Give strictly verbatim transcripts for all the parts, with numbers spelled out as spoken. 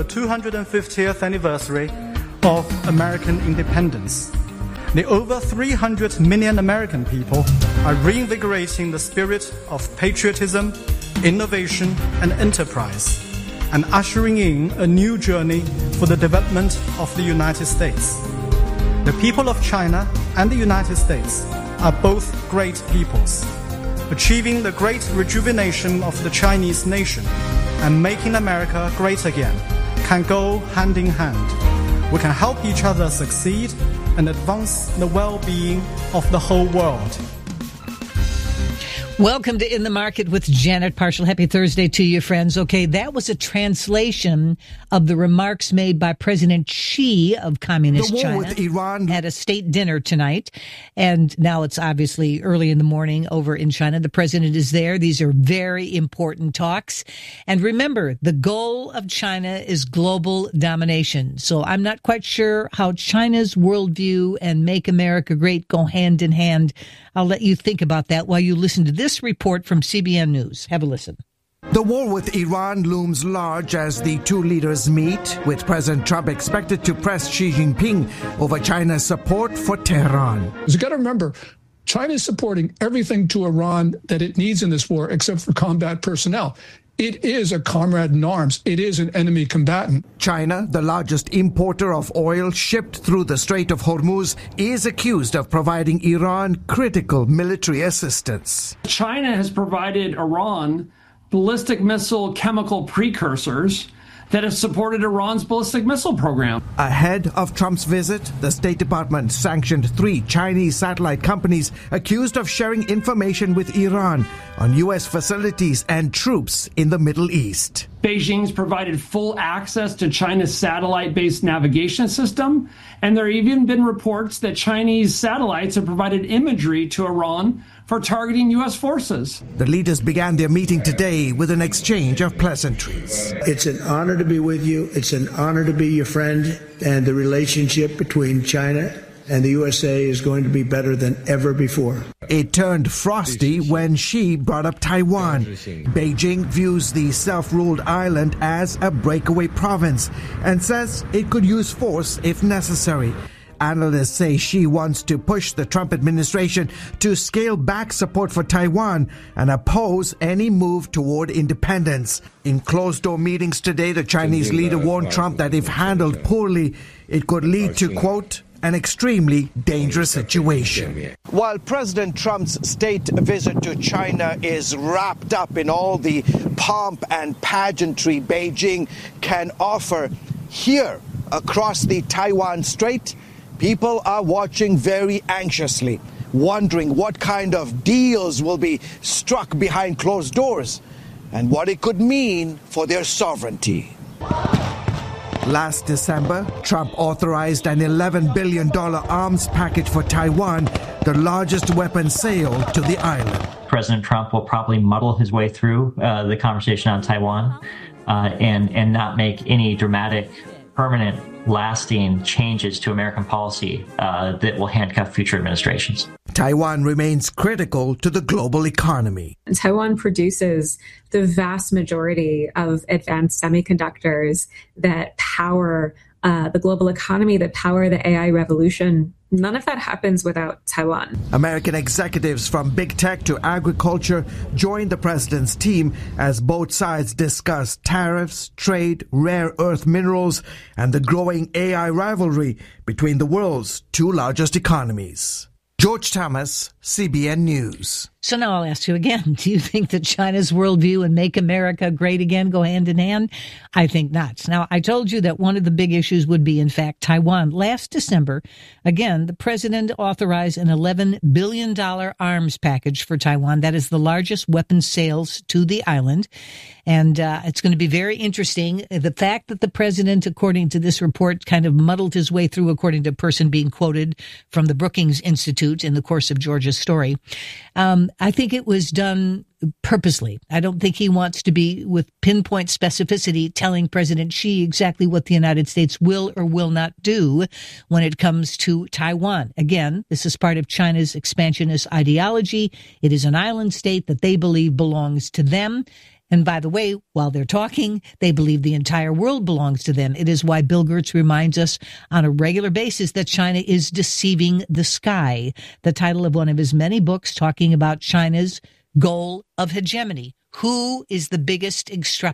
the two hundred fiftieth anniversary of American independence. The over three hundred million American people are reinvigorating the spirit of patriotism, innovation, and enterprise, and ushering in a new journey for the development of the United States. The people of China and the United States are both great peoples. Achieving the great rejuvenation of the Chinese nation and making America great again can go hand in hand. We can help each other succeed and advance the well-being of the whole world. Welcome to In the Market with Janet Parshall. Happy Thursday to you, friends. Okay, that was a translation of the remarks made by President Xi of Communist China with Iran at a state dinner tonight. And now it's obviously early in the morning over in China. The president is there. These are very important talks. And remember, the goal of China is global domination. So I'm not quite sure how China's worldview and Make America Great go hand in hand. I'll let you think about that while you listen to this report from C B N News. Have a listen. The war with Iran looms large as the two leaders meet, with President Trump expected to press Xi Jinping over China's support for Tehran. You've got to remember, China is supporting everything to Iran that it needs in this war except for combat personnel. It is a comrade in arms. It is an enemy combatant. China, the largest importer of oil shipped through the Strait of Hormuz, is accused of providing Iran critical military assistance. China has provided Iran ballistic missile chemical precursors that have supported Iran's ballistic missile program. Ahead of Trump's visit, the State Department sanctioned three Chinese satellite companies accused of sharing information with Iran on U S facilities and troops in the Middle East. Beijing's provided full access to China's satellite-based navigation system, and there have even been reports that Chinese satellites have provided imagery to Iran for targeting U S forces. The leaders began their meeting today with an exchange of pleasantries. It's an honor to be with you. It's an honor to be your friend, and the relationship between China and the U S A is going to be better than ever before. It turned frosty when Xi brought up Taiwan. Beijing views the self-ruled island as a breakaway province and says it could use force if necessary. Analysts say Xi wants to push the Trump administration to scale back support for Taiwan and oppose any move toward independence. In closed-door meetings today, the Chinese leader warned Trump that if handled poorly, it could lead to, quote, an extremely dangerous situation. While President Trump's state visit to China is wrapped up in all the pomp and pageantry Beijing can offer, here across the Taiwan Strait, people are watching very anxiously, wondering what kind of deals will be struck behind closed doors and what it could mean for their sovereignty. Last December, Trump authorized an eleven billion dollars arms package for Taiwan, the largest weapons sale to the island. President Trump will probably muddle his way through uh, the conversation on Taiwan uh, and, and not make any dramatic, permanent, lasting changes to American policy uh, that will handcuff future administrations. Taiwan remains critical to the global economy. Taiwan produces the vast majority of advanced semiconductors that power uh, the global economy, that power the A I revolution. None of that happens without Taiwan. American executives from big tech to agriculture joined the president's team as both sides discussed tariffs, trade, rare earth minerals, and the growing A I rivalry between the world's two largest economies. George Thomas, C B N News. So now I'll ask you again, do you think that China's worldview and Make America Great Again go hand in hand? I think not. Now, I told you that one of the big issues would be, in fact, Taiwan. Last December, again, the president authorized an eleven billion dollars arms package for Taiwan. That is the largest weapons sales to the island. And uh, it's going to be very interesting. The fact that the president, according to this report, kind of muddled his way through, according to a person being quoted from the Brookings Institute in the course of Georgia's story, um, I think it was done purposely. I don't think he wants to be, with pinpoint specificity, telling President Xi exactly what the United States will or will not do when it comes to Taiwan. Again, this is part of China's expansionist ideology. It is an island state that they believe belongs to them. And by the way, while they're talking, they believe the entire world belongs to them. It is why Bill Gates reminds us on a regular basis that China is deceiving the sky, the title of one of his many books talking about China's goal of hegemony. Who is the biggest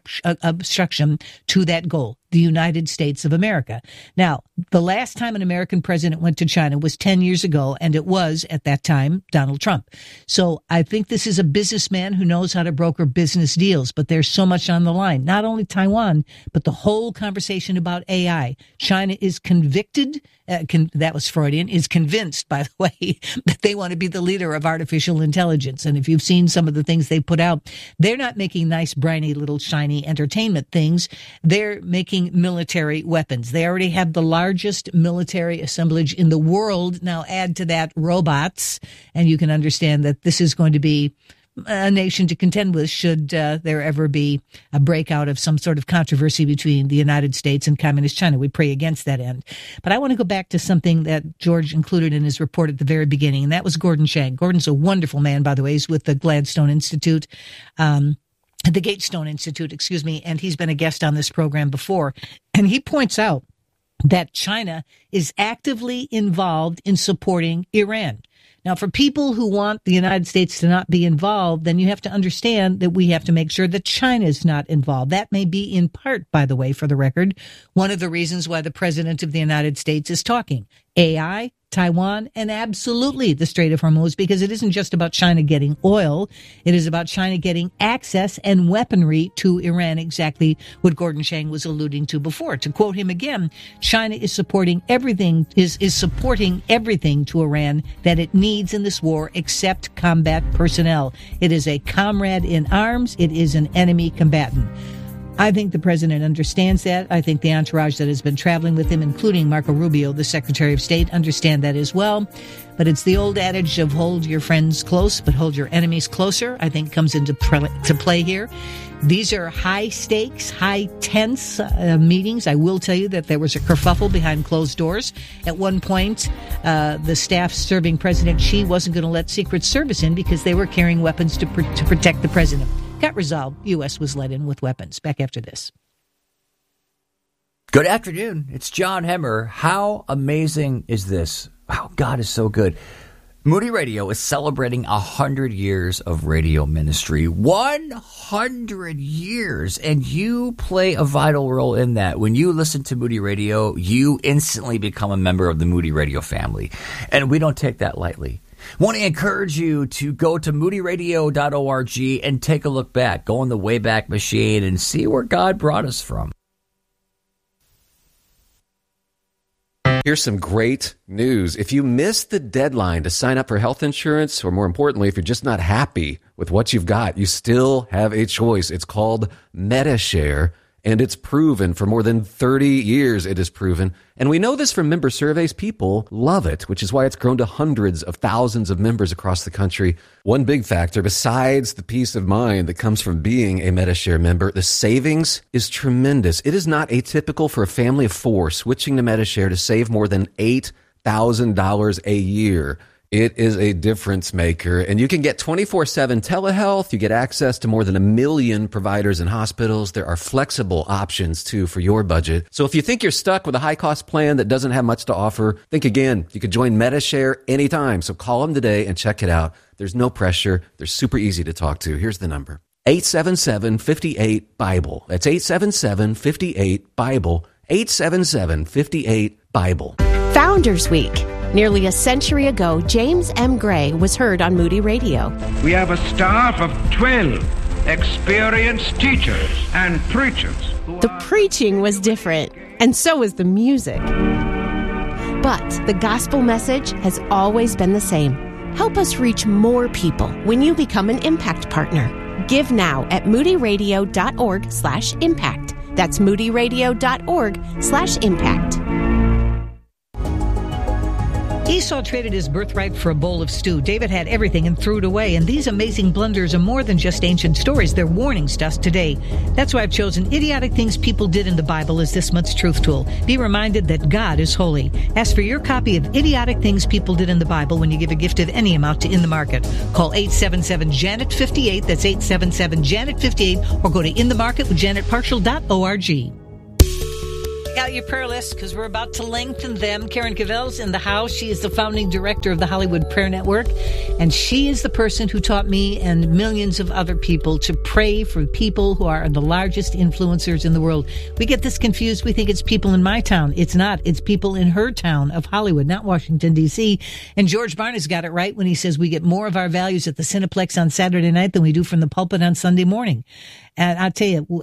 obstruction to that goal? The United States of America. Now, the last time an American president went to China was ten years ago, and it was, at that time, Donald Trump. So I think this is a businessman who knows how to broker business deals, but there's so much on the line. Not only Taiwan, but the whole conversation about A I. China is convicted, uh, con- that was Freudian, is convinced, by the way, that they want to be the leader of artificial intelligence. And if you've seen some of the things they put out, they're not making nice, briny, little, shiny entertainment things. They're making military weapons. They already have the largest military assemblage in the world. Now add to that robots, and you can understand that this is going to be a nation to contend with should uh, there ever be a breakout of some sort of controversy between the United States and Communist China. We pray against that end. But I want to go back to something that George included in his report at the very beginning, and that was Gordon Chang. Gordon's a wonderful man, by the way. He's with the Gladstone Institute. Um, the Gatestone Institute, excuse me, and he's been a guest on this program before. And he points out that China is actively involved in supporting Iran. Now, for people who want the United States to not be involved, then you have to understand that we have to make sure that China is not involved. That may be in part, by the way, for the record, one of the reasons why the president of the United States is talking. A I, Taiwan, and absolutely the Strait of Hormuz, because it isn't just about China getting oil. It is about China getting access and weaponry to Iran, exactly what Gordon Chang was alluding to before. To quote him again, China is supporting everything, is, is supporting everything to Iran that it needs in this war except combat personnel. It is a comrade in arms. It is an enemy combatant. I think the president understands that. I think the entourage that has been traveling with him, including Marco Rubio, the Secretary of State, understand that as well. But it's the old adage of hold your friends close, but hold your enemies closer, I think comes into pre- to play here. These are high stakes, high tense uh, meetings. I will tell you that there was a kerfuffle behind closed doors. At one point, uh, the staff serving President Xi wasn't going to let Secret Service in because they were carrying weapons to, pr- to protect the president. Got resolved. U S was let in with weapons. Back after this. Good afternoon. It's John Hemmer. How amazing is this? Wow, God is so good. Moody Radio is celebrating one hundred years of radio ministry. one hundred years. And you play a vital role in that. When you listen to Moody Radio, you instantly become a member of the Moody Radio family. And we don't take that lightly. Want to encourage you to go to moody radio dot org and take a look back. Go in the Wayback Machine and see where God brought us from. Here's some great news. If you missed the deadline to sign up for health insurance, or more importantly, if you're just not happy with what you've got, you still have a choice. It's called MediShare. And it's proven for more than thirty years it is proven. And we know this from member surveys. People love it, which is why it's grown to hundreds of thousands of members across the country. One big factor, besides the peace of mind that comes from being a MediShare member, the savings is tremendous. It is not atypical for a family of four switching to MediShare to save more than eight thousand dollars a year. It is a difference maker, and you can get twenty-four seven telehealth. You get access to more than a million providers and hospitals. There are flexible options, too, for your budget. So if you think you're stuck with a high-cost plan that doesn't have much to offer, think again. You can join MediShare anytime, so call them today and check it out. There's no pressure. They're super easy to talk to. Here's the number. eight seven seven, five eight, BIBLE. That's eight seven seven, five eight, BIBLE. eight seven seven, five eight, BIBLE. Founders Week. Nearly a century ago, James M. Gray was heard on Moody Radio. We have a staff of twelve experienced teachers and preachers. The preaching was different, and so was the music. But the gospel message has always been the same. Help us reach more people when you become an Impact Partner. Give now at moody radio dot org slash impact. That's moody radio dot org slash impact. Esau traded his birthright for a bowl of stew. David had everything and threw it away. And these amazing blunders are more than just ancient stories. They're warnings to us today. That's why I've chosen Idiotic Things People Did in the Bible as this month's truth tool. Be reminded that God is holy. Ask for your copy of Idiotic Things People Did in the Bible when you give a gift of any amount to In the Market. Call eight seven seven, Janet fifty-eight. That's eight seven seven, Janet fifty-eight. Or go to in the market with janet partial dot org. Out your prayer list because we're about to lengthen them. Karen Cavell's in the house. She is the founding director of the Hollywood Prayer Network, and she is the person who taught me and millions of other people to pray for people who are the largest influencers in the world. We get this confused. We think it's people in my town. It's not. It's people in her town of Hollywood, not Washington, D C. And George Barna's got it right when he says we get more of our values at the Cineplex on Saturday night than we do from the pulpit on Sunday morning. And I'll tell you,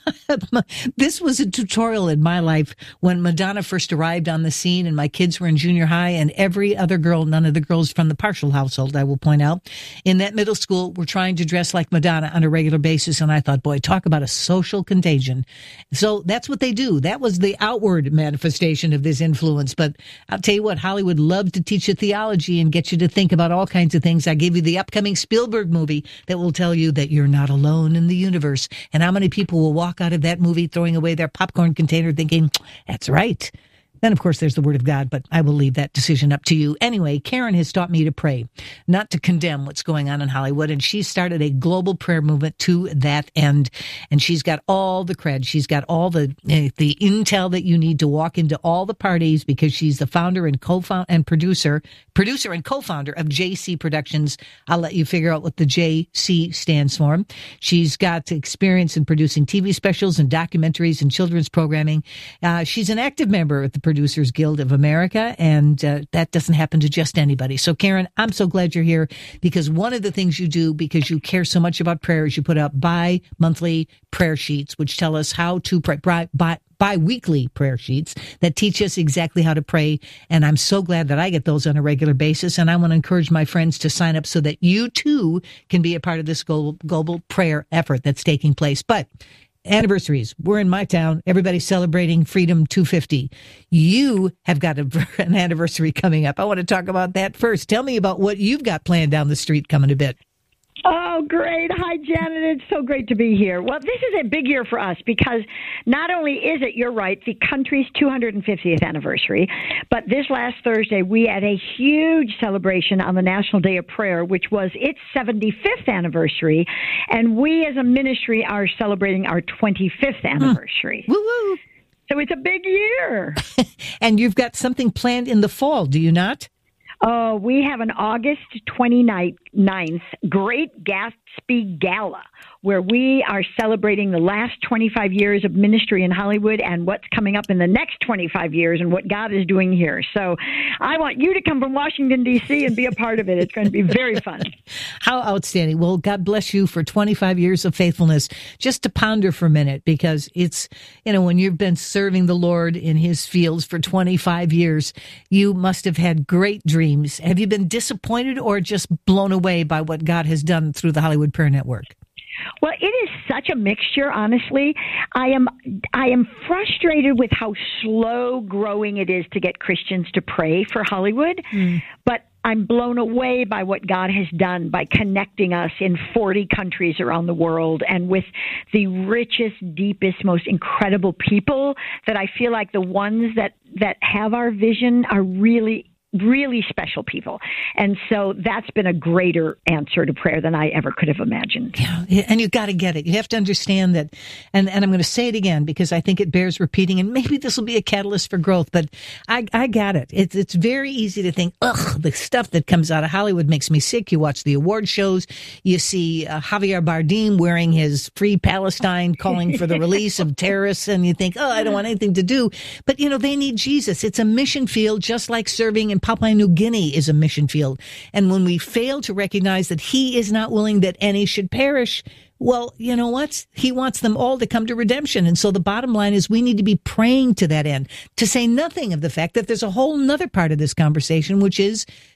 this was a tutorial in my life when Madonna first arrived on the scene and my kids were in junior high, and every other girl, none of the girls from the Partial household, I will point out, in that middle school were trying to dress like Madonna on a regular basis. And I thought, boy, talk about a social contagion. So that's what they do. That was the outward manifestation of this influence. But I'll tell you what, Hollywood loved to teach you theology and get you to think about all kinds of things. I gave you the upcoming Spielberg movie that will tell you that you're not alone in the universe. And how many people will walk out of that movie throwing away their popcorn container thinking, that's right. Then, of course, there's the Word of God, but I will leave that decision up to you. Anyway, Karen has taught me to pray, not to condemn what's going on in Hollywood, and she started a global prayer movement to that end, and she's got all the cred. She's got all the uh, the intel that you need to walk into all the parties because she's the founder and co-founder and producer, producer and co-founder of J C Productions. I'll let you figure out what the J C stands for. She's got experience in producing T V specials and documentaries and children's programming. Uh, she's an active member of the Producers Guild of America, and uh, that doesn't happen to just anybody. So, Karen, I'm so glad you're here because one of the things you do, because you care so much about prayer, is you put out bi-monthly prayer sheets, which tell us how to pray, bi- bi- bi-weekly prayer sheets that teach us exactly how to pray. And I'm so glad that I get those on a regular basis. And I want to encourage my friends to sign up so that you, too, can be a part of this global, global prayer effort that's taking place. But anniversaries. We're in my town. Everybody's celebrating Freedom two fifty. You have got a, an anniversary coming up. I want to talk about that first. Tell me about what you've got planned down the street coming a bit. Oh, great. Hi, Janet. It's so great to be here. Well, this is a big year for us because not only is it, you're right, the country's two hundred fiftieth anniversary, but this last Thursday, we had a huge celebration on the National Day of Prayer, which was its seventy-fifth anniversary, and we as a ministry are celebrating our twenty-fifth anniversary. Mm. Woo-woo. So it's a big year. And you've got something planned in the fall, do you not? Oh, we have an August twenty-ninth Great Gatsby Gala, where we are celebrating the last twenty-five years of ministry in Hollywood and what's coming up in the next twenty-five years and what God is doing here. So I want you to come from Washington, D C and be a part of it. It's going to be very fun. How outstanding. Well, God bless you for twenty-five years of faithfulness. Just to ponder for a minute, because it's, you know, when you've been serving the Lord in his fields for twenty-five years, you must have had great dreams. Have you been disappointed or just blown away by what God has done through the Hollywood Prayer Network? Well, it is such a mixture, honestly. I am I am frustrated with how slow growing it is to get Christians to pray for Hollywood, mm. but I'm blown away by what God has done by connecting us in forty countries around the world and with the richest, deepest, most incredible people that I feel like the ones that, that have our vision are really really special people. And so that's been a greater answer to prayer than I ever could have imagined. Yeah, and you got to get it. You have to understand that, and, and I'm going to say it again because I think it bears repeating, and maybe this will be a catalyst for growth, but I, I got it. It's, it's very easy to think, ugh, the stuff that comes out of Hollywood makes me sick. You watch the award shows, you see uh, Javier Bardem wearing his Free Palestine, calling for the release of terrorists, and you think, oh, I don't want anything to do. But, you know, they need Jesus. It's a mission field, just like serving in Papua New Guinea is a mission field. And when we fail to recognize that he is not willing that any should perish, well, you know what? He wants them all to come to redemption. And so the bottom line is we need to be praying to that end, to say nothing of the fact that there's a whole nother part of this conversation, which is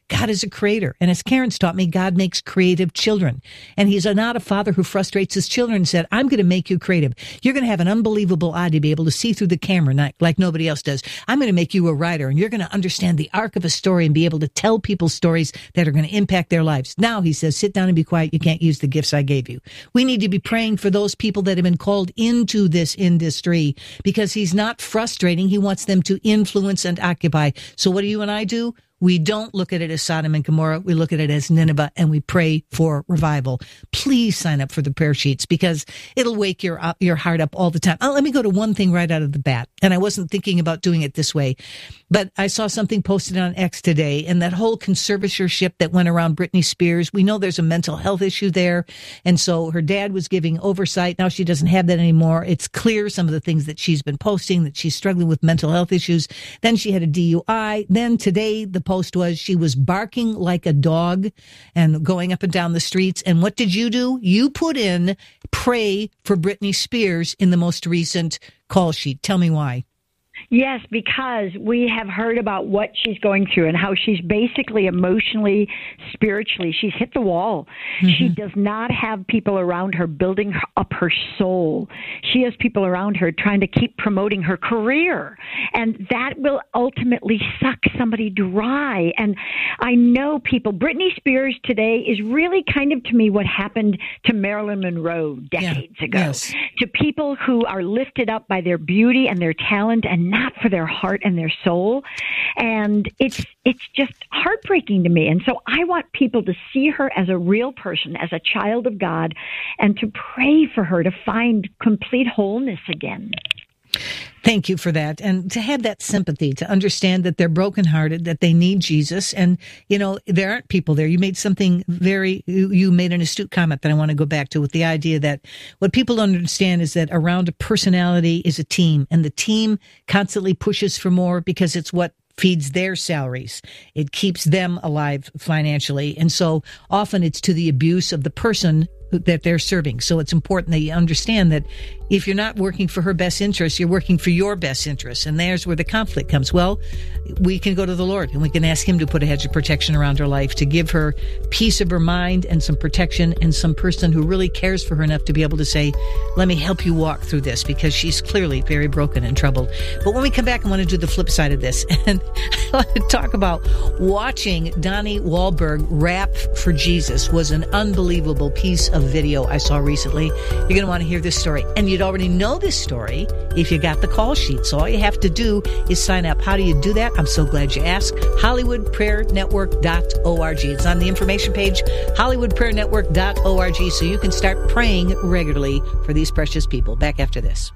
God is a creator. And as Karen's taught me, God makes creative children. And he's not a father who frustrates his children and said, I'm going to make you creative. You're going to have an unbelievable eye to be able to see through the camera like, like nobody else does. I'm going to make you a writer, and you're going to understand the arc of a story and be able to tell people stories that are going to impact their lives. Now, he says, sit down and be quiet. You can't use the gifts I gave you. We need to be praying for those people that have been called into this industry, because he's not frustrating. He wants them to influence and occupy. So what do you and I do? We don't look at it as Sodom and Gomorrah. We look at it as Nineveh, and we pray for revival. Please sign up for the prayer sheets, because it'll wake your uh, your heart up all the time. Oh, let me go to one thing right out of the bat. And I wasn't thinking about doing it this way, but I saw something posted on X today, and that whole conservatorship that went around Britney Spears. We know there's a mental health issue there. And so her dad was giving oversight. Now she doesn't have that anymore. It's clear some of the things that she's been posting, that she's struggling with mental health issues. Then she had a D U I. Then today, the post was she was barking like a dog and going up and down the streets. And what did you do? You put in pray for Britney Spears in the most recent call sheet. Tell me why. Yes, because we have heard about what she's going through and how she's basically emotionally, spiritually, she's hit the wall. Mm-hmm. She does not have people around her building up her soul. She has people around her trying to keep promoting her career. And that will ultimately suck somebody dry. And I know people, Britney Spears today is really kind of to me what happened to Marilyn Monroe decades yeah. ago. Yes. To people who are lifted up by their beauty and their talent and not for their heart and their soul. And it's it's just heartbreaking to me. And so I want people to see her as a real person, as a child of God, and to pray for her to find complete wholeness again. Thank you for that. And to have that sympathy, to understand that they're brokenhearted, that they need Jesus. And, you know, there aren't people there. You made something very, you made an astute comment that I want to go back to, with the idea that what people don't understand is that around a personality is a team, and the team constantly pushes for more because it's what feeds their salaries. It keeps them alive financially. And so often it's to the abuse of the person that they're serving. So it's important that you understand that if you're not working for her best interest, you're working for your best interest. And there's where the conflict comes. Well, we can go to the Lord and we can ask him to put a hedge of protection around her life, to give her peace of her mind and some protection, and some person who really cares for her enough to be able to say, let me help you walk through this, because she's clearly very broken and troubled. But when we come back, I want to do the flip side of this. And I want to talk about watching Donnie Wahlberg rap for Jesus was an unbelievable piece of video I saw recently. You're going to want to hear this story. And you'd already know this story if you got the call sheet. So all you have to do is sign up. How do you do that? I'm so glad you asked. Hollywood Prayer Network dot org. It's on the information page, Hollywood Prayer Network dot org, so you can start praying regularly for these precious people. Back after this.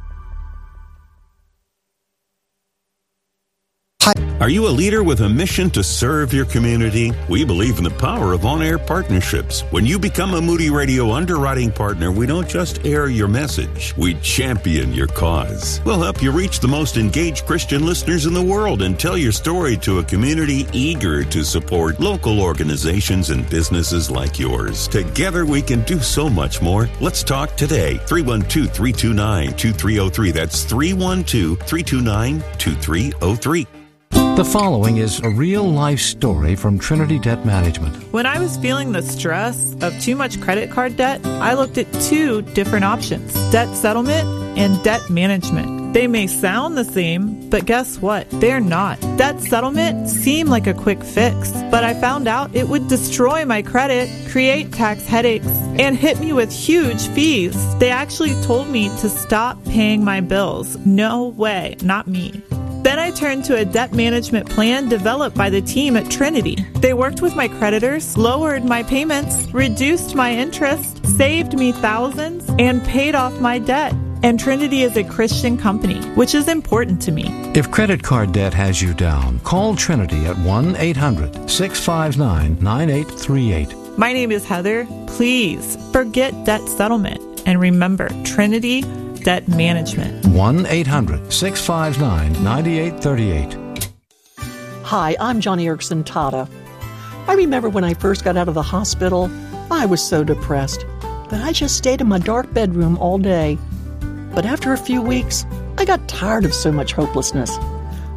Are you a leader with a mission to serve your community? We believe in the power of on-air partnerships. When you become a Moody Radio underwriting partner, we don't just air your message, we champion your cause. We'll help you reach the most engaged Christian listeners in the world and tell your story to a community eager to support local organizations and businesses like yours. Together we can do so much more. Let's talk today. three one two, three two nine, two three zero three. That's three one two, three two nine, two three zero three. The following is a real-life story from Trinity Debt Management. When I was feeling the stress of too much credit card debt, I looked at two different options: debt settlement and debt management. They may sound the same, but guess what? They're not. Debt settlement seemed like a quick fix, but I found out it would destroy my credit, create tax headaches, and hit me with huge fees. They actually told me to stop paying my bills. No way, not me. Then I turned to a debt management plan developed by the team at Trinity. They worked with my creditors, lowered my payments, reduced my interest, saved me thousands, and paid off my debt. And Trinity is a Christian company, which is important to me. If credit card debt has you down, call Trinity at one eight hundred, six five nine, nine eight three eight. My name is Heather. Please forget debt settlement and remember Trinity Debt Management. one eight hundred, six five nine, nine eight three eight. Hi, I'm Johnny Erickson Tata. I remember when I first got out of the hospital, I was so depressed that I just stayed in my dark bedroom all day. But after a few weeks, I got tired of so much hopelessness.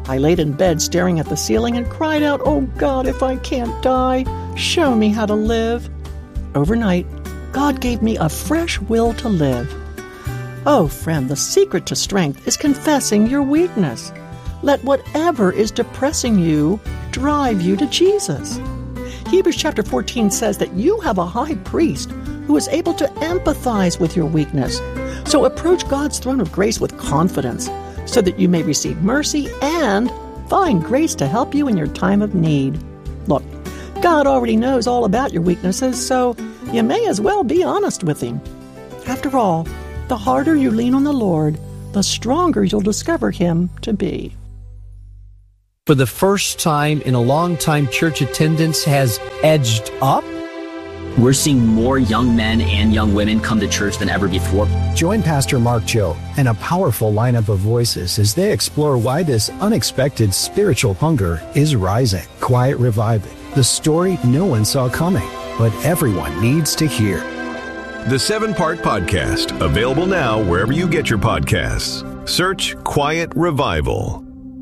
I laid in bed staring at the ceiling and cried out, "Oh God, if I can't die, show me how to live." Overnight, God gave me a fresh will to live. Oh, friend, the secret to strength is confessing your weakness. Let whatever is depressing you drive you to Jesus. Hebrews chapter fourteen says that you have a high priest who is able to empathize with your weakness. So approach God's throne of grace with confidence so that you may receive mercy and find grace to help you in your time of need. Look, God already knows all about your weaknesses, so you may as well be honest with Him. After all, the harder you lean on the Lord, the stronger you'll discover Him to be. For the first time in a long time, church attendance has edged up. We're seeing more young men and young women come to church than ever before. Join Pastor Mark Cho and a powerful lineup of voices as they explore why this unexpected spiritual hunger is rising. Quiet Revival, the story no one saw coming, but everyone needs to hear. The seven-part podcast, available now wherever you get your podcasts. Search Quiet Revival.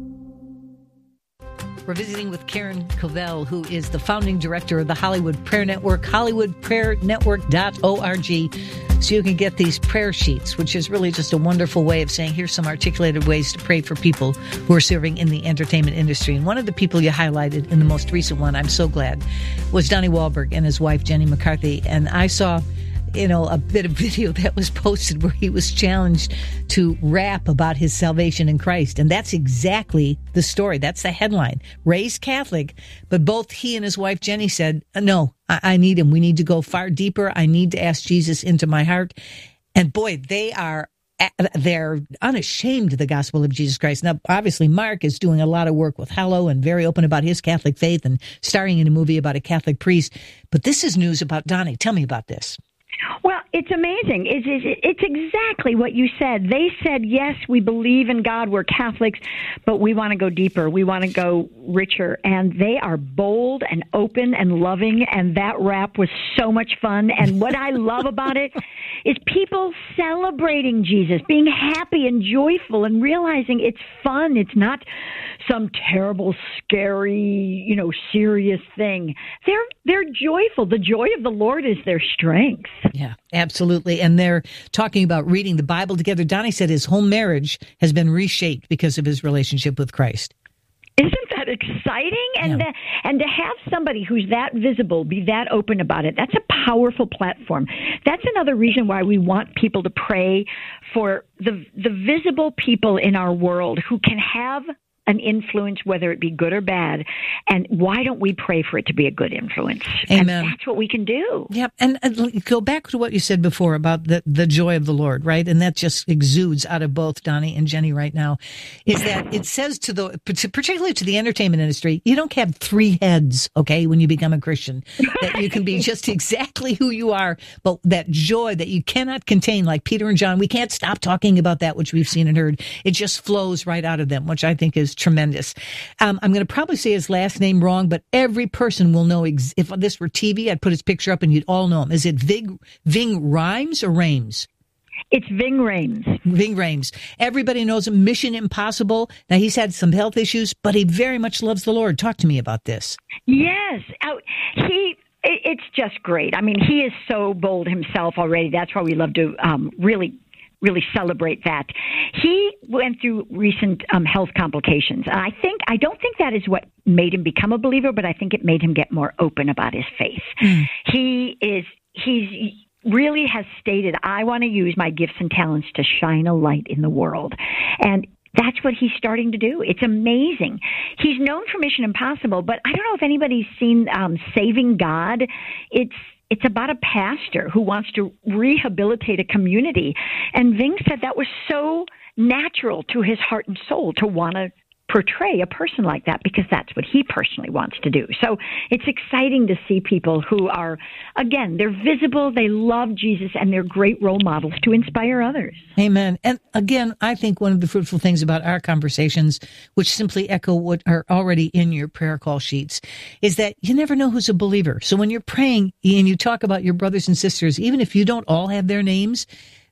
We're visiting with Karen Covell, who is the founding director of the Hollywood Prayer Network, hollywood prayer network dot org. So you can get these prayer sheets, which is really just a wonderful way of saying, here's some articulated ways to pray for people who are serving in the entertainment industry. And one of the people you highlighted in the most recent one, I'm so glad, was Donnie Wahlberg and his wife, Jenny McCarthy. And I saw, you know, a bit of video that was posted where he was challenged to rap about his salvation in Christ. And that's exactly the story. That's the headline. Raised Catholic, but both he and his wife, Jenny, said, no, I, I need him. We need to go far deeper. I need to ask Jesus into my heart. And boy, they are, they're unashamed of the gospel of Jesus Christ. Now, obviously, Mark is doing a lot of work with Hello and very open about his Catholic faith and starring in a movie about a Catholic priest. But this is news about Donnie. Tell me about this. Well, it's amazing. It's, it's, it's exactly what you said. They said, yes, we believe in God. We're Catholics, but we want to go deeper. We want to go richer. And they are bold and open and loving. And that rap was so much fun. And what I love about it is people celebrating Jesus, being happy and joyful and realizing it's fun. It's not some terrible, scary, you know, serious thing. They're they're joyful. The joy of the Lord is their strength. Yeah, absolutely. And they're talking about reading the Bible together. Donnie said his whole marriage has been reshaped because of his relationship with Christ. Isn't that exciting? And Yeah. that, and to have somebody who's that visible, be that open about it, that's a powerful platform. That's another reason why we want people to pray for the the visible people in our world who can have an influence, whether it be good or bad. And why don't we pray for it to be a good influence? Amen. And that's what we can do. Yep. And, and go back to what you said before about the, the joy of the Lord, right? And that just exudes out of both Donnie and Jenny right now, is that it says to the, particularly to the entertainment industry, you don't have three heads, okay, when you become a Christian, that you can be just exactly who you are, but that joy that you cannot contain, like Peter and John, we can't stop talking about that, which we've seen and heard. It just flows right out of them, which I think is tremendous. Um, I'm going to probably say his last name wrong, but every person will know. Ex- if this were T V, I'd put his picture up and you'd all know him. Is it Ving, Ving Rhames or Rames? It's Ving Rhames. Ving Rhames. Everybody knows him. Mission Impossible. Now, he's had some health issues, but he very much loves the Lord. Talk to me about this. Yes. Uh, he. It's just great. I mean, he is so bold himself already. That's why we love to um, really really celebrate that. He went through recent um, health complications. And I think, I don't think that is what made him become a believer, but I think it made him get more open about his faith. Mm. He is, he's really has stated, I want to use my gifts and talents to shine a light in the world. And that's what he's starting to do. It's amazing. He's known for Mission Impossible, but I don't know if anybody's seen um, Saving God. It's It's about a pastor who wants to rehabilitate a community. And Ving said that was so natural to his heart and soul to want to portray a person like that because that's what he personally wants to do. So it's exciting to see people who are, again, they're visible, they love Jesus, and they're great role models to inspire others. Amen. And again, I think one of the fruitful things about our conversations, which simply echo what are already in your prayer call sheets, is that you never know who's a believer. So when you're praying and you talk about your brothers and sisters, even if you don't all have their names,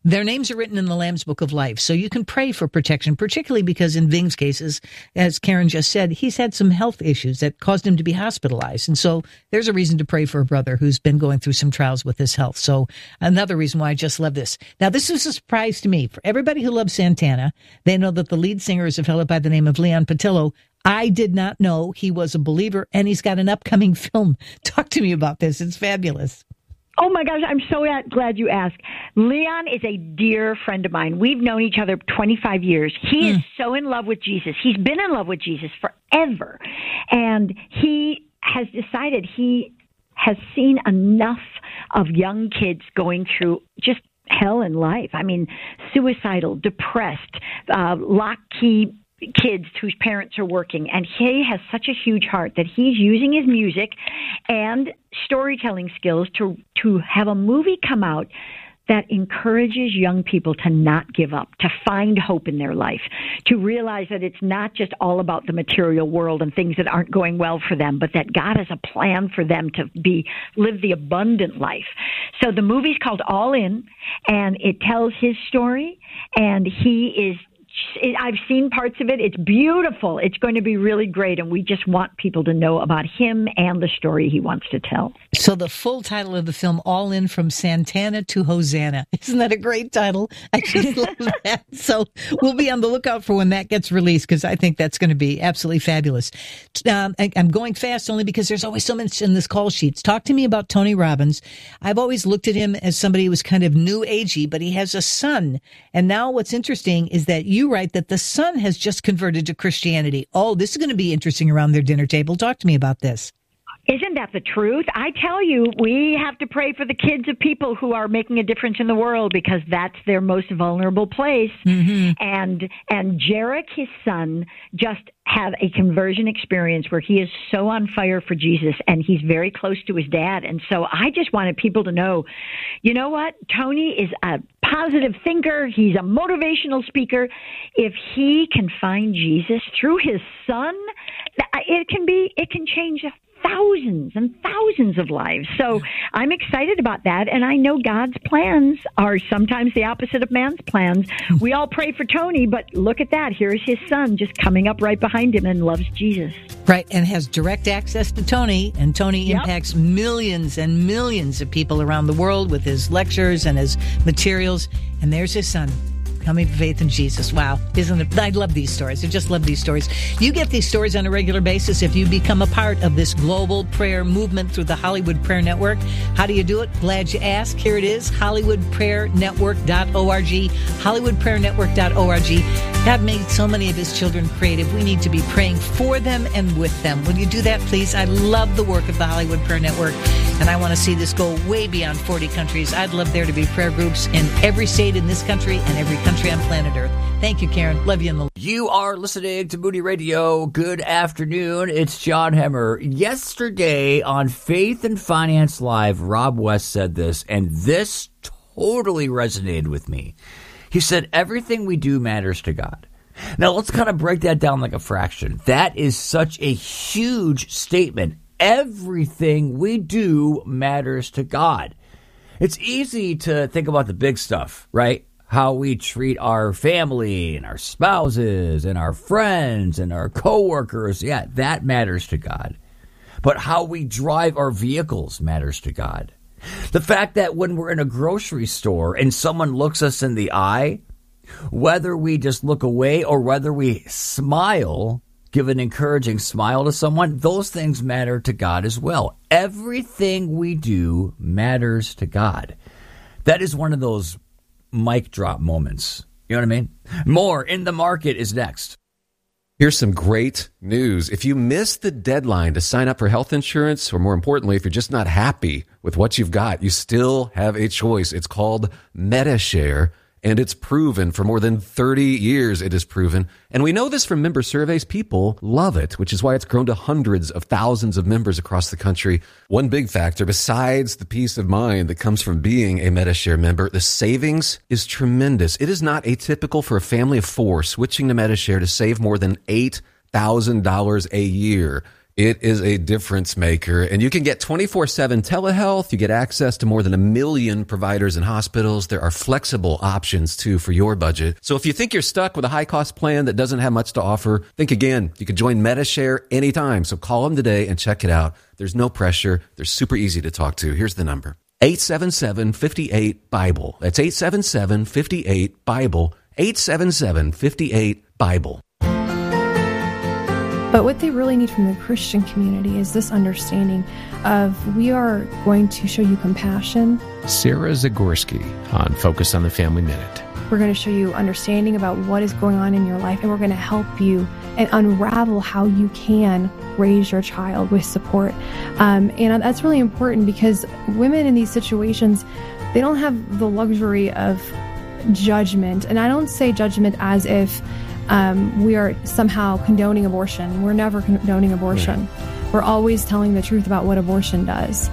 Their names are written in the Lamb's Book of Life, so you can pray for protection, particularly because in Ving's cases, as Karen just said, he's had some health issues that caused him to be hospitalized. And so there's a reason to pray for a brother who's been going through some trials with his health. So another reason why I just love this. Now, this is a surprise to me. For everybody who loves Santana, they know that the lead singer is a fellow by the name of Leon Patillo. I did not know he was a believer, and he's got an upcoming film. Talk to me about this. It's fabulous. Oh, my gosh, I'm so glad you asked. Leon is a dear friend of mine. We've known each other twenty-five years. He mm. is so in love with Jesus. He's been in love with Jesus forever. And he has decided he has seen enough of young kids going through just hell in life. I mean, suicidal, depressed, uh, lock-key kids whose parents are working, and he has such a huge heart that he's using his music and storytelling skills to to have a movie come out that encourages young people to not give up, to find hope in their life, to realize that it's not just all about the material world and things that aren't going well for them, but that God has a plan for them to be live the abundant life. So the movie's called All In, and it tells his story, and he is I've seen parts of it. It's beautiful. It's going to be really great, and we just want people to know about him and the story he wants to tell. So the full title of the film, All In, From Santana to Hosanna. Isn't that a great title? I just love that. So we'll be on the lookout for when that gets released, because I think that's going to be absolutely fabulous. Um, I, I'm going fast only because there's always so much in this call sheets. Talk to me about Tony Robbins. I've always looked at him as somebody who was kind of new agey, but he has a son. And now what's interesting is that you write that the son has just converted to Christianity. Oh, this is going to be interesting around their dinner table. Talk to me about this. Isn't that the truth? I tell you, we have to pray for the kids of people who are making a difference in the world, because that's their most vulnerable place. Mm-hmm. And and Jarek, his son, just had a conversion experience where he is so on fire for Jesus, and he's very close to his dad. And so I just wanted people to know, you know what? Tony is a positive thinker. He's a motivational speaker. If he can find Jesus through his son, it can be, it can change thousands and thousands of lives. So I'm excited about that. And I know God's plans are sometimes the opposite of man's plans. We all pray for Tony, but look at that. Here's his son just coming up right behind him and loves Jesus. Right. And has direct access to Tony. And Tony Yep. impacts millions and millions of people around the world with his lectures and his materials. And there's his son, coming to faith in Jesus. Wow. Isn't it? I love these stories. I just love these stories. You get these stories on a regular basis if you become a part of this global prayer movement through the Hollywood Prayer Network. How do you do it? Glad you asked. Here it is, hollywood prayer network dot org, hollywood prayer network dot org. God made so many of his children creative. We need to be praying for them and with them. Will you do that, please? I love the work of the Hollywood Prayer Network, and I want to see this go way beyond forty countries. I'd love there to be prayer groups in every state in this country and every country on planet Earth. Thank you, Karen. Love you in the... You are listening to Moody Radio. Good afternoon. It's John Hemmer. Yesterday on Faith and Finance Live, Rob West said this, and this totally resonated with me. He said, everything we do matters to God. Now, let's kind of break that down like a fraction. That is such a huge statement. Everything we do matters to God. It's easy to think about the big stuff, right? How we treat our family and our spouses and our friends and our coworkers. Yeah, that matters to God. But how we drive our vehicles matters to God. The fact that when we're in a grocery store and someone looks us in the eye, whether we just look away or whether we smile, give an encouraging smile to someone, those things matter to God as well. Everything we do matters to God. That is one of those mic drop moments. You know what I mean? More In the Market is next. Here's some great news. If you missed the deadline to sign up for health insurance, or more importantly, if you're just not happy with what you've got, you still have a choice. It's called MediShare, and it's proven for more than thirty years. It is proven. And we know this from member surveys. People love it, which is why it's grown to hundreds of thousands of members across the country. One big factor, besides the peace of mind that comes from being a MediShare member, the savings is tremendous. It is not atypical for a family of four switching to MediShare to save more than eight thousand dollars a year. It is a difference maker, and you can get twenty-four seven telehealth. You get access to more than a million providers and hospitals. There are flexible options, too, for your budget. So if you think you're stuck with a high-cost plan that doesn't have much to offer, think again. You can join MediShare anytime, so call them today and check it out. There's no pressure. They're super easy to talk to. Here's the number. eight seven seven, five eight, BIBLE. That's eight seven seven, five eight, BIBLE. eight seven seven, five eight, BIBLE. But what they really need from the Christian community is this understanding of we are going to show you compassion. Sarah Zagorski on Focus on the Family Minute. We're going to show you understanding about what is going on in your life, and we're going to help you and unravel how you can raise your child with support. Um, and that's really important because women in these situations, they don't have the luxury of judgment. And I don't say judgment as if Um, we are somehow condoning abortion. We're never condoning abortion. Right. We're always telling the truth about what abortion does.